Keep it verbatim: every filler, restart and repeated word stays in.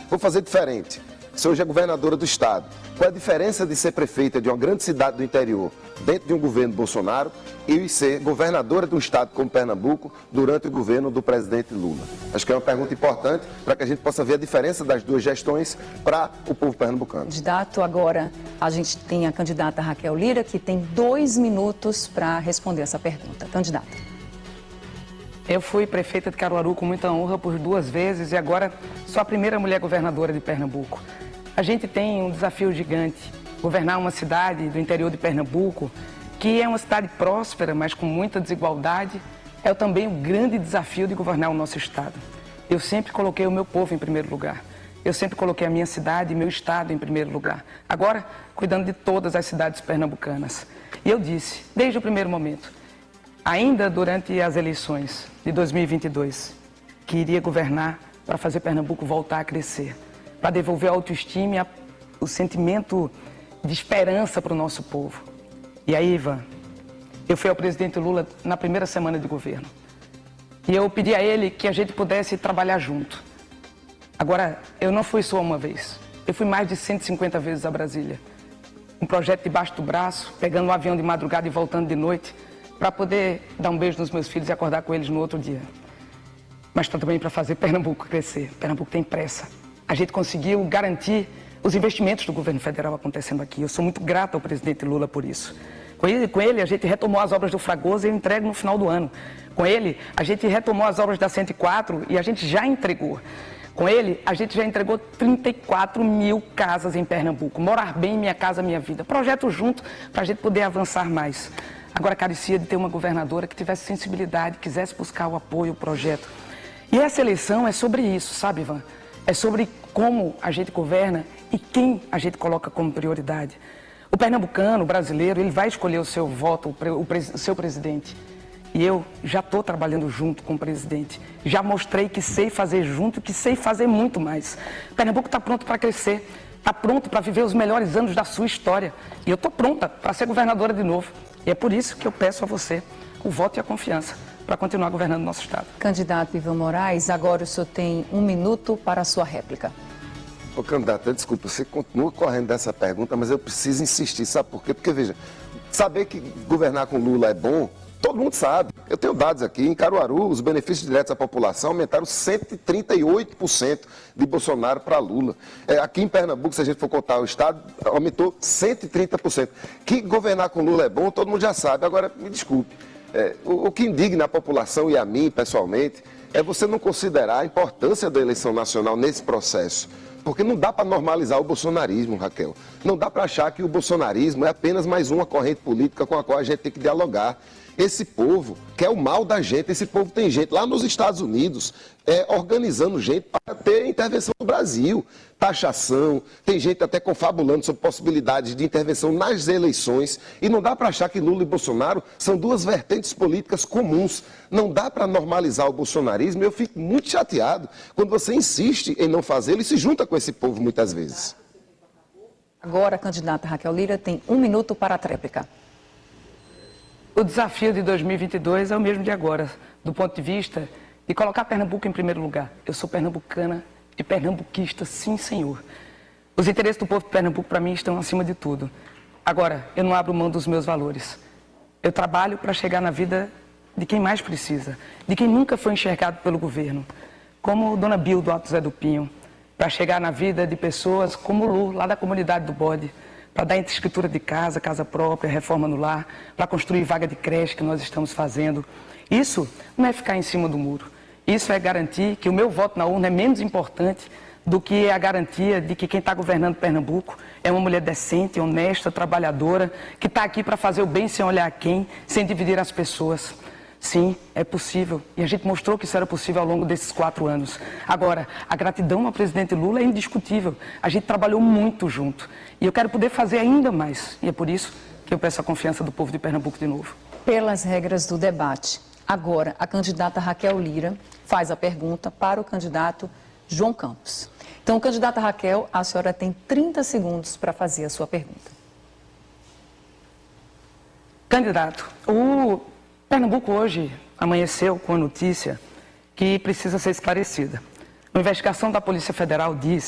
Vou fazer diferente. Você hoje é governadora do estado. Qual é a diferença de ser prefeita de uma grande cidade do interior, dentro de um governo Bolsonaro, e ser governadora de um estado como Pernambuco durante o governo do presidente Lula? Acho que é uma pergunta importante para que a gente possa ver a diferença das duas gestões para o povo pernambucano. Candidato, agora a gente tem a candidata Raquel Lira, que tem dois minutos para responder essa pergunta. Candidata. Eu fui prefeita de Caruaru com muita honra por duas vezes e agora sou a primeira mulher governadora de Pernambuco. A gente tem um desafio gigante, governar uma cidade do interior de Pernambuco, que é uma cidade próspera, mas com muita desigualdade, é também um grande desafio de governar o nosso estado. Eu sempre coloquei o meu povo em primeiro lugar. Eu sempre coloquei a minha cidade e meu estado em primeiro lugar. Agora, cuidando de todas as cidades pernambucanas. E eu disse, desde o primeiro momento, ainda durante as eleições de dois mil e vinte e dois, que iria governar para fazer Pernambuco voltar a crescer, para devolver a autoestima e a, o sentimento de esperança para o nosso povo. E aí, Ivan, eu fui ao presidente Lula na primeira semana de governo. E eu pedi a ele que a gente pudesse trabalhar junto. Agora, eu não fui só uma vez. Eu fui mais de cento e cinquenta vezes a Brasília. Um projeto debaixo do braço, pegando um avião de madrugada e voltando de noite, para poder dar um beijo nos meus filhos e acordar com eles no outro dia. Mas também para fazer Pernambuco crescer. Pernambuco tem pressa. A gente conseguiu garantir os investimentos do governo federal acontecendo aqui. Eu sou muito grata ao presidente Lula por isso. Com ele, com ele a gente retomou as obras do Fragoso e eu entrego no final do ano. Com ele, a gente retomou as obras da cento e quatro e a gente já entregou. Com ele, a gente já entregou trinta e quatro mil casas em Pernambuco. Morar bem, Minha Casa Minha Vida. Projeto junto para a gente poder avançar mais. Agora, carecia de ter uma governadora que tivesse sensibilidade, quisesse buscar o apoio, o projeto. E essa eleição é sobre isso, sabe, Ivan? É sobre como a gente governa e quem a gente coloca como prioridade. O pernambucano, o brasileiro, ele vai escolher o seu voto, o, pres, o seu presidente. E eu já estou trabalhando junto com o presidente. Já mostrei que sei fazer junto, que sei fazer muito mais. Pernambuco está pronto para crescer, está pronto para viver os melhores anos da sua história. E eu estou pronta para ser governadora de novo. E é por isso que eu peço a você o voto e a confiança para continuar governando o nosso estado. Candidato Ivan Moraes, agora o senhor tem um minuto para a sua réplica. Ô, candidato, desculpa, você continua correndo dessa pergunta, mas eu preciso insistir, sabe por quê? Porque, veja, saber que governar com Lula é bom, todo mundo sabe. Eu tenho dados aqui, em Caruaru, os benefícios diretos à população aumentaram cento e trinta e oito por cento de Bolsonaro para Lula. É, aqui em Pernambuco, se a gente for contar o estado, aumentou cento e trinta por cento. Que governar com Lula é bom, todo mundo já sabe. Agora, me desculpe, é, o, o que indigna a população e a mim, pessoalmente, é você não considerar a importância da eleição nacional nesse processo. Porque não dá para normalizar o bolsonarismo, Raquel. Não dá para achar que o bolsonarismo é apenas mais uma corrente política com a qual a gente tem que dialogar. Esse povo quer o mal da gente, esse povo tem gente lá nos Estados Unidos é, organizando gente para ter intervenção no Brasil, taxação, tem gente até confabulando sobre possibilidades de intervenção nas eleições e não dá para achar que Lula e Bolsonaro são duas vertentes políticas comuns. Não dá para normalizar o bolsonarismo e eu fico muito chateado quando você insiste em não fazê-lo e se junta com esse povo muitas vezes. Agora a candidata Raquel Lira tem um minuto para a tréplica. O desafio de dois mil e vinte e dois é o mesmo de agora, do ponto de vista de colocar Pernambuco em primeiro lugar. Eu sou pernambucana e pernambuquista, sim, senhor. Os interesses do povo de Pernambuco, para mim, estão acima de tudo. Agora, eu não abro mão dos meus valores. Eu trabalho para chegar na vida de quem mais precisa, de quem nunca foi enxergado pelo governo, como Dona Bil do Alto Zé do Pinho, para chegar na vida de pessoas como o Lu, lá da comunidade do Bode, para dar escritura de casa, casa própria, reforma no lar, para construir vaga de creche que nós estamos fazendo. Isso não é ficar em cima do muro. Isso é garantir que o meu voto na urna é menos importante do que a garantia de que quem está governando Pernambuco é uma mulher decente, honesta, trabalhadora, que está aqui para fazer o bem sem olhar a quem, sem dividir as pessoas. Sim, é possível. E a gente mostrou que isso era possível ao longo desses quatro anos. Agora, a gratidão ao presidente Lula é indiscutível. A gente trabalhou muito junto. E eu quero poder fazer ainda mais. E é por isso que eu peço a confiança do povo de Pernambuco de novo. Pelas regras do debate, agora a candidata Raquel Lira faz a pergunta para o candidato João Campos. Então, candidata Raquel, a senhora tem trinta segundos para fazer a sua pergunta. Candidato, o Pernambuco hoje amanheceu com a notícia que precisa ser esclarecida. Uma investigação da Polícia Federal diz